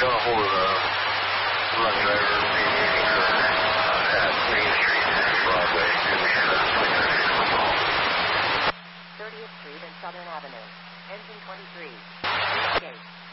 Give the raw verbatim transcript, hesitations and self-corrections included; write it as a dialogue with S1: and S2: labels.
S1: got a hold of the truck driver meeting her at Main Street and Broadway, and we had a call.
S2: thirtieth Street and Southern Avenue. Engine twenty-three. Gate.